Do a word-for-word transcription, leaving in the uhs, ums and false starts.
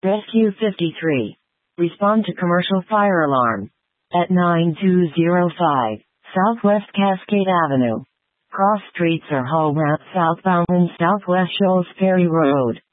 Rescue fifty-three. Respond to commercial fire alarm. At nine two zero five, Southwest Cascade Avenue. Cross streets are Hall Route southbound and Southwest Shoals Ferry Road.